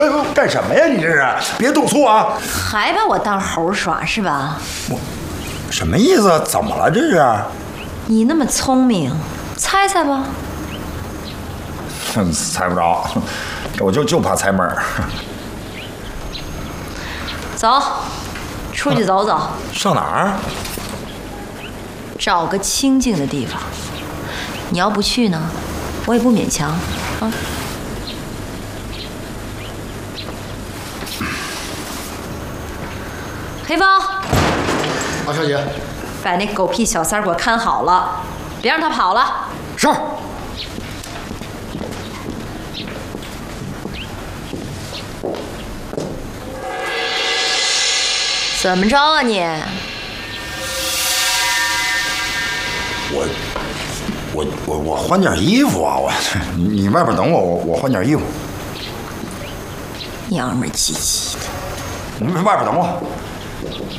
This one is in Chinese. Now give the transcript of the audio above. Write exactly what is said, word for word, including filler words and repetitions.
哎呦，干什么呀？你这是别动粗啊！ 还把我当猴耍是吧？ 我什么意思？怎么了？这是？ 你那么聪明，猜猜吧。 哼，猜不着，我就就怕猜门儿。 走，出去走走。 上哪儿？ 找个清静的地方。你要不去呢，我也不勉强啊。黑帮， 马小姐， 把那狗屁小三儿给我看好了，别让他跑了。 是。 怎么着啊你？ 我我我我换件衣服啊！我你外边等我，我我换件衣服。 娘们儿唧唧的。 你外边等我。